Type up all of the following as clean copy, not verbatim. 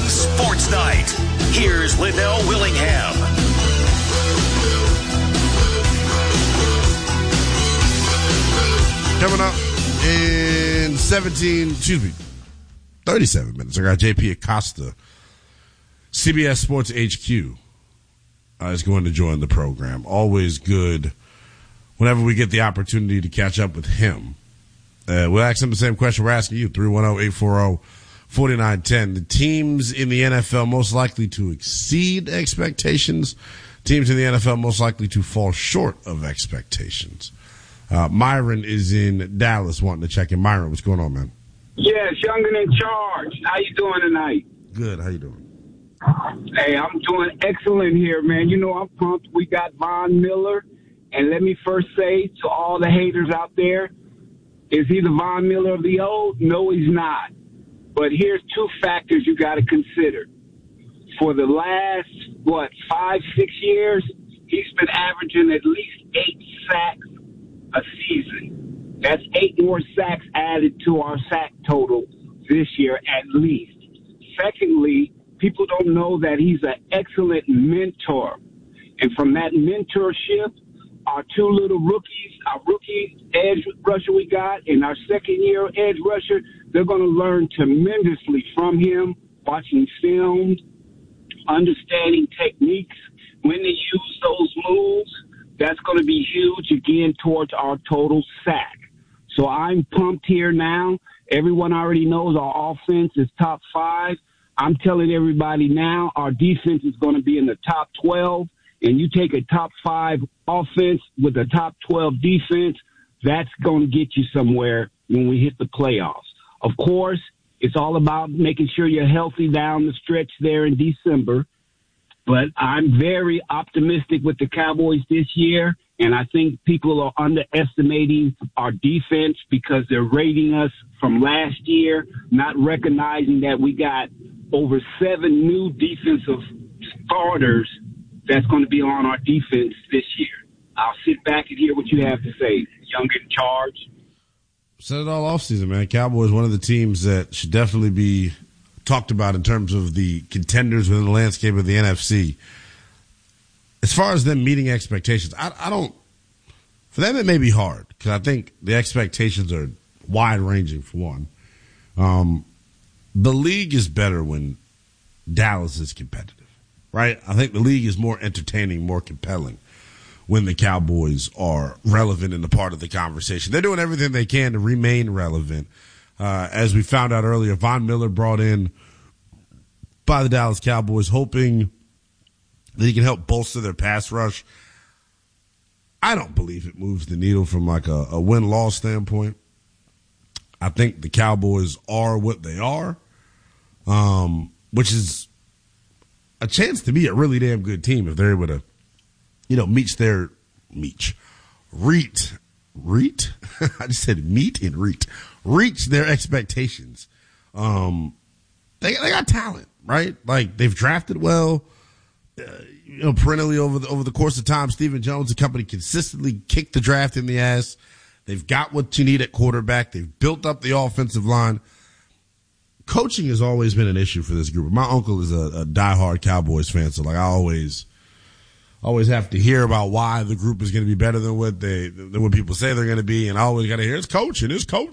Sports Night. Here's Linnell Willingham. Coming up in 37 minutes, I got JP Acosta, CBS Sports HQ, is going to join the program. Always good whenever we get the opportunity to catch up with him. We'll ask him the same question we're asking you, 310-840-4910. The teams in the NFL most likely to exceed expectations, teams in the NFL most likely to fall short of expectations. Myron is in Dallas wanting to check in. Myron, what's going on, man? Yes, Young and in charge. How you doing tonight? Good. How you doing? Hey, I'm doing excellent here, man. You know, I'm pumped. We got Von Miller. And let me first say to all the haters out there, is he the Von Miller of the old? No, he's not. But here's two factors you got to consider. For the last, 5-6 years, he's been averaging at least 8 sacks a season. That's 8 more sacks added to our sack total this year at least. Secondly, people don't know that he's an excellent mentor. And from that mentorship, our two little rookies, our rookie edge rusher we got, and our second-year edge rusher, they're going to learn tremendously from him, watching film, understanding techniques, when to use those moves. That's going to be huge, again, towards our total sack. So I'm pumped here now. Everyone already knows our offense is top 5. I'm telling everybody now our defense is going to be in the top 12. And you take a top 5 offense with a top 12 defense, that's going to get you somewhere when we hit the playoffs. Of course, it's all about making sure you're healthy down the stretch there in December. But I'm very optimistic with the Cowboys this year, and I think people are underestimating our defense because they're rating us from last year, not recognizing that we got over 7 new defensive starters that's going to be on our defense this year. I'll sit back and hear what you have to say. Young in charge. Said it all offseason, man. Cowboys, one of the teams that should definitely be talked about in terms of the contenders within the landscape of the NFC. As far as them meeting expectations, I don't – for them it may be hard because I think the expectations are wide-ranging for one. The league is better when Dallas is competitive, right? I think the league is more entertaining, more compelling when the Cowboys are relevant in the part of the conversation. They're doing everything they can to remain relevant. As we found out earlier, Von Miller brought in by the Dallas Cowboys, hoping that he can help bolster their pass rush. I don't believe it moves the needle from like a win-loss standpoint. I think the Cowboys are what they are, which is a chance to be a really damn good team if they're able to, reach their expectations. They got talent, right? Like they've drafted well, perennially over the course of time. Stephen Jones and company consistently kicked the draft in the ass. They've got what you need at quarterback. They've built up the offensive line. Coaching has always been an issue for this group. My uncle is a diehard Cowboys fan, so like I always have to hear about why the group is going to be better than what people say they're going to be, and I always got to hear it's coaching.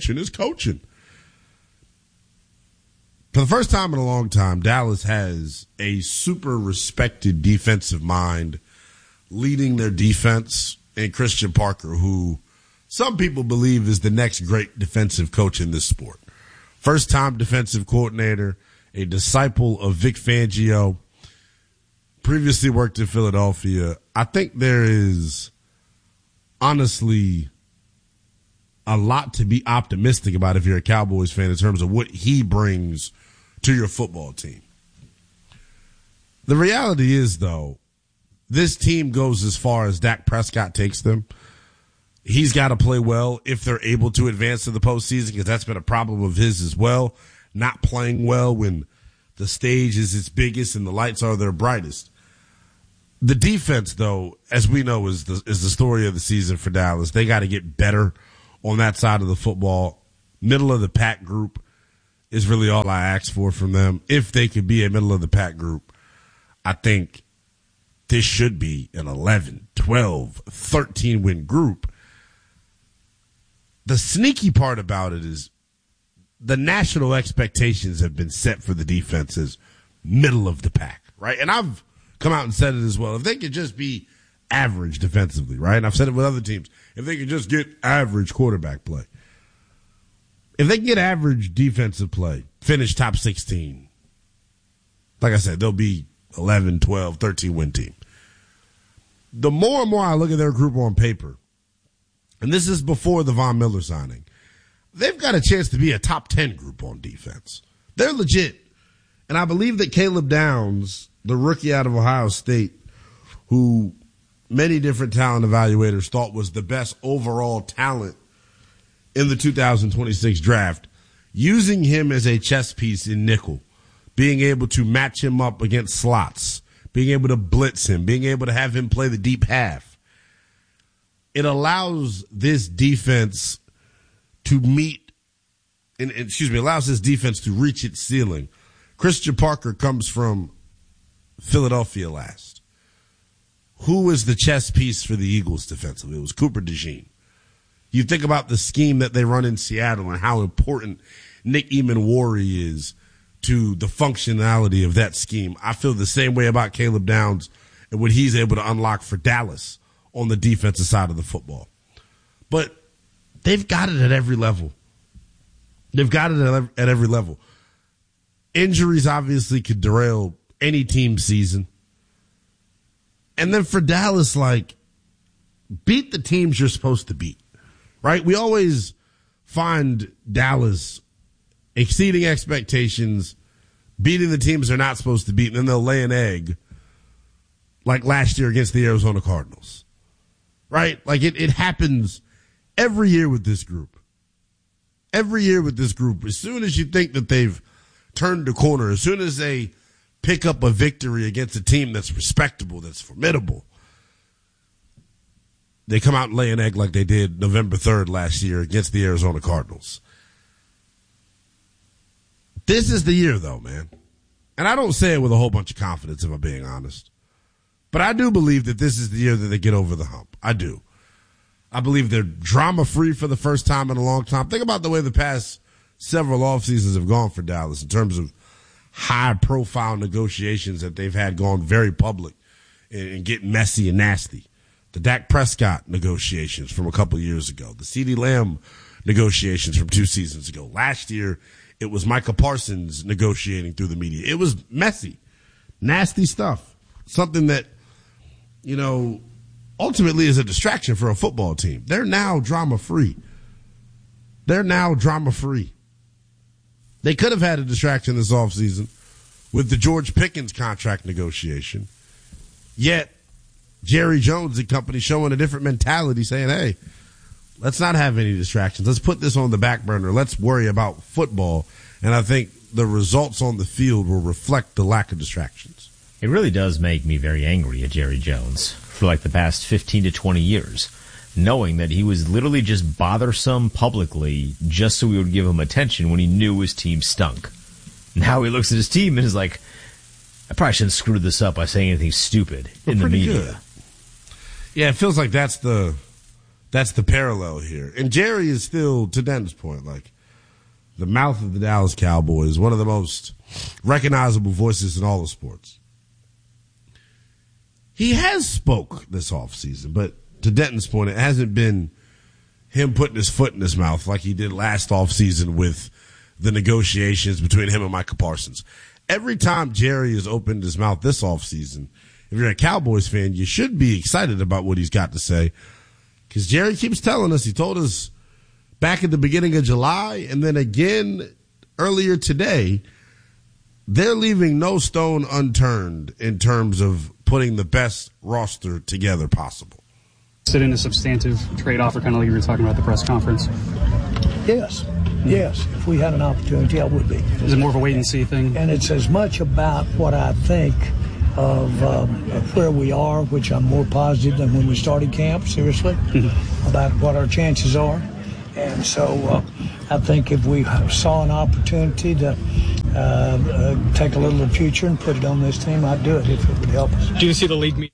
For the first time in a long time, Dallas has a super respected defensive mind leading their defense in Christian Parker, who some people believe is the next great defensive coach in this sport. First-time defensive coordinator, a disciple of Vic Fangio, previously worked in Philadelphia. I think there is honestly a lot to be optimistic about if you're a Cowboys fan in terms of what he brings to your football team. The reality is, though, this team goes as far as Dak Prescott takes them. He's got to play well if they're able to advance to the postseason, because that's been a problem of his as well, not playing well when the stage is its biggest and the lights are their brightest. The defense, though, as we know, is the story of the season for Dallas. They got to get better on that side of the football. Middle of the pack group is really all I ask for from them. If they could be a middle-of-the-pack group, I think this should be an 11, 12, 13-win group. The sneaky part about it is the national expectations have been set for the defense as middle-of-the-pack, right? And I've come out and said it as well. If they could just be average defensively, right? And I've said it with other teams. If they could just get average quarterback play. If they can get average defensive play, finish top 16, like I said, they'll be 11, 12, 13-win team. The more and more I look at their group on paper, and this is before the Von Miller signing, they've got a chance to be a top 10 group on defense. They're legit. And I believe that Caleb Downs, the rookie out of Ohio State, who many different talent evaluators thought was the best overall talent in the 2026 draft, using him as a chess piece in nickel, being able to match him up against slots, being able to blitz him, being able to have him play the deep half. It allows this defense to allows this defense to reach its ceiling. Christian Parker comes from Philadelphia last. Who was the chess piece for the Eagles defensively? It was Cooper DeJean. You think about the scheme that they run in Seattle and how important Nick Eamon-Warry is to the functionality of that scheme. I feel the same way about Caleb Downs and what he's able to unlock for Dallas on the defensive side of the football. But they've got it at every level. They've got it at every level. Injuries obviously could derail any team's season. And then for Dallas, beat the teams you're supposed to beat, right? We always find Dallas exceeding expectations, beating the teams they're not supposed to beat, and then they'll lay an egg like last year against the Arizona Cardinals, right? It happens every year with this group. Every year with this group, as soon as you think that they've turned the corner, as soon as they pick up a victory against a team that's respectable, that's formidable, they come out and lay an egg like they did November 3rd last year against the Arizona Cardinals. This is the year, though, man. And I don't say it with a whole bunch of confidence, if I'm being honest. But I do believe that this is the year that they get over the hump. I do. I believe they're drama-free for the first time in a long time. Think about the way the past several off seasons have gone for Dallas in terms of high-profile negotiations that they've had gone very public and get messy and nasty. The Dak Prescott negotiations from a couple of years ago. The CeeDee Lamb negotiations from 2 seasons ago. Last year, it was Micah Parsons negotiating through the media. It was messy, nasty stuff. Something that, ultimately is a distraction for a football team. They're now drama-free. They could have had a distraction this offseason with the George Pickens contract negotiation. Yet, Jerry Jones and company showing a different mentality, saying, hey, let's not have any distractions. Let's put this on the back burner. Let's worry about football. And I think the results on the field will reflect the lack of distractions. It really does make me very angry at Jerry Jones for the past 15 to 20 years, knowing that he was literally just bothersome publicly just so we would give him attention when he knew his team stunk. Now he looks at his team and is like, I probably shouldn't screw this up by saying anything stupid in the media. Good. Yeah, it feels like that's the parallel here. And Jerry is still, to Denton's point, the mouth of the Dallas Cowboys, one of the most recognizable voices in all of sports. He has spoke this offseason, but to Denton's point, it hasn't been him putting his foot in his mouth like he did last offseason with the negotiations between him and Micah Parsons. Every time Jerry has opened his mouth this offseason, if you're a Cowboys fan, you should be excited about what he's got to say, because Jerry keeps telling us, he told us back at the beginning of July and then again earlier today, they're leaving no stone unturned in terms of putting the best roster together possible. Sit in a substantive trade offer, kind of like you were talking about at the press conference? Yes. If we had an opportunity, I would be. Is it more of a wait-and-see thing? And it's as much about what I think of where we are, which I'm more positive than when we started camp, seriously, about what our chances are. And so I think if we saw an opportunity to take a little of the future and put it on this team, I'd do it if it would help us. Do you see the league?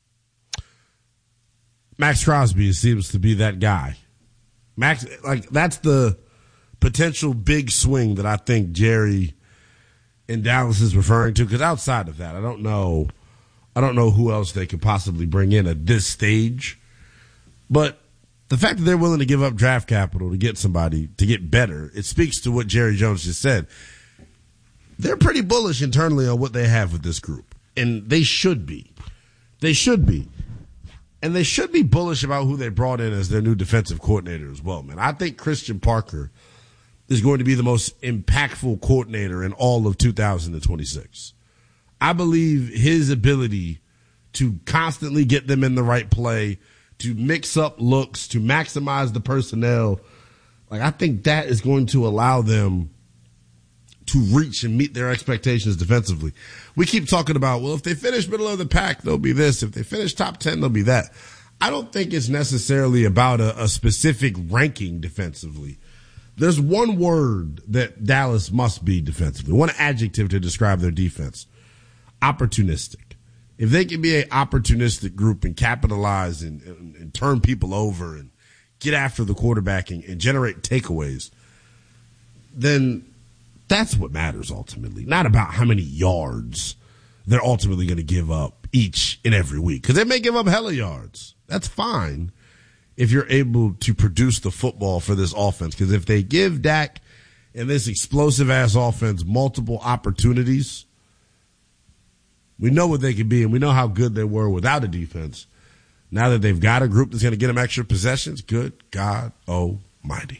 Max Crosby seems to be that guy. Max, like, that's the potential big swing that I think Jerry in Dallas is referring to. Because outside of that, I don't know who else they could possibly bring in at this stage. But the fact that they're willing to give up draft capital to get somebody to get better, it speaks to what Jerry Jones just said. They're pretty bullish internally on what they have with this group. And they should be. They should be. And they should be bullish about who they brought in as their new defensive coordinator as well, man. I think Christian Parker is going to be the most impactful coordinator in all of 2026. I believe his ability to constantly get them in the right play, to mix up looks, to maximize the personnel, like, I think that is going to allow them to reach and meet their expectations defensively. We keep talking about, well, if they finish middle of the pack, they'll be this. If they finish top 10, they'll be that. I don't think it's necessarily about a specific ranking defensively. There's one word that Dallas must be defensively, one adjective to describe their defense: opportunistic. If they can be an opportunistic group and capitalize and turn people over and get after the quarterback and generate takeaways, then that's what matters ultimately. Not about how many yards they're ultimately going to give up each and every week. Because they may give up hella yards. That's fine if you're able to produce the football for this offense. Because if they give Dak and this explosive-ass offense multiple opportunities, we know what they can be, and we know how good they were without a defense. Now that they've got a group that's going to get them extra possessions, good God almighty.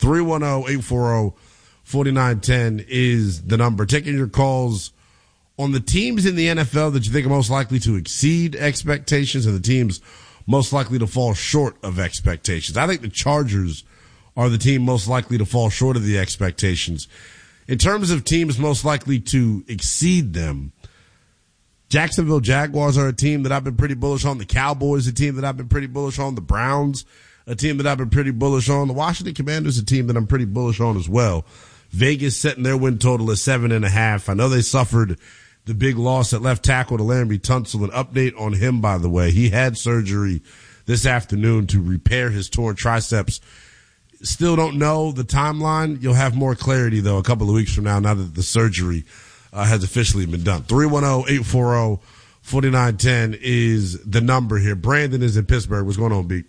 310-840-4910 is the number. Taking your calls on the teams in the NFL that you think are most likely to exceed expectations and the teams most likely to fall short of expectations. I think the Chargers are the team most likely to fall short of the expectations. In terms of teams most likely to exceed them, Jacksonville Jaguars are a team that I've been pretty bullish on. The Cowboys, a team that I've been pretty bullish on. The Browns, a team that I've been pretty bullish on. The Washington Commanders, a team that I'm pretty bullish on as well. Vegas setting their win total at 7.5. I know they suffered the big loss at left tackle to Laremy Tunsil. An update on him, by the way. He had surgery this afternoon to repair his torn triceps. Still don't know the timeline. You'll have more clarity, though, a couple of weeks from now that the surgery has officially been done. 310-840-4910 is the number here. Brandon is in Pittsburgh. What's going on, B?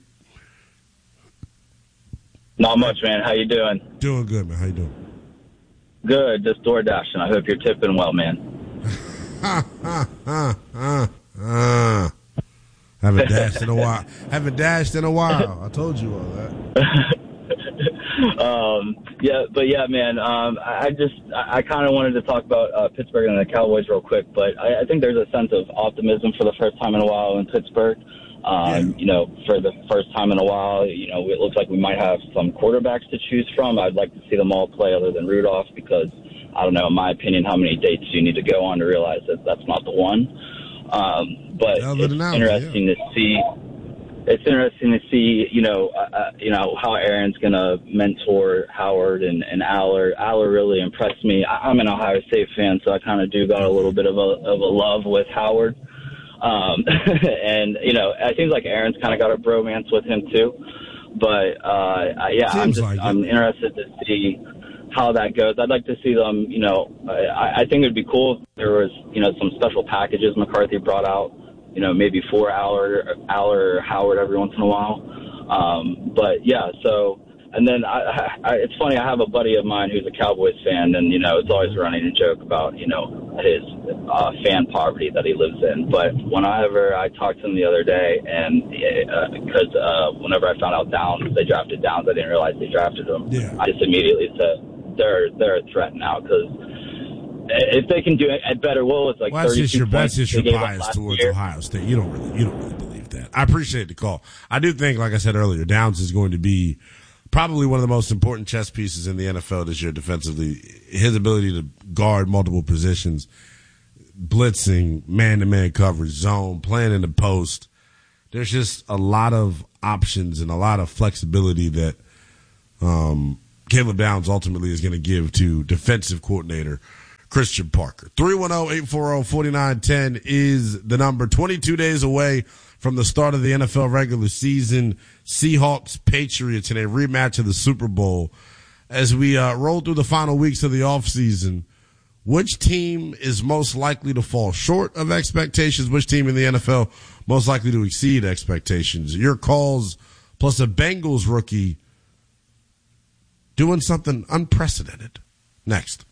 Not much, man. How you doing? Doing good, man. How you doing? Good. Just door dashing. I hope you're tipping well, man. Haven't dashed in a while. I told you all that. Man. I kind of wanted to talk about Pittsburgh and the Cowboys real quick, but I think there's a sense of optimism for the first time in a while in Pittsburgh. For the first time in a while, it looks like we might have some quarterbacks to choose from. I'd like to see them all play other than Rudolph because, I don't know, in my opinion, how many dates do you need to go on to realize that that's not the one? But it's interesting to see. It's interesting to see, how Aaron's going to mentor Howard and Aller. Aller really impressed me. I'm an Ohio State fan, so I kind of got a little bit of a love with Howard. And, it seems like Aaron's kind of got a bromance with him too. But, I'm interested to see how that goes. I'd like to see them, I think it'd be cool if there was, some special packages McCarthy brought out, maybe for Aller or Howard every once in a while. And then it's funny, I have a buddy of mine who's a Cowboys fan, and, it's always running a joke about, his fan poverty that he lives in. But whenever I talked to him the other day, and because whenever I found out they drafted Downs, I didn't realize they drafted him. Yeah. I just immediately said they're a threat now because if they can do it better, it's like 32 points. That's just your bias towards Ohio State. You don't really believe that. I appreciate the call. I do think, like I said earlier, Downs is going to be probably one of the most important chess pieces in the NFL this year defensively. His ability to guard multiple positions, blitzing, man-to-man coverage, zone, playing in the post. There's just a lot of options and a lot of flexibility that Caleb Downs ultimately is going to give to defensive coordinator Christian Parker. 310-840-4910 is the number. 22 days away from the start of the NFL regular season. Seahawks, Patriots in a rematch of the Super Bowl. As we roll through the final weeks of the offseason, which team is most likely to fall short of expectations? Which team in the NFL most likely to exceed expectations? Your calls, plus a Bengals rookie doing something unprecedented. Next.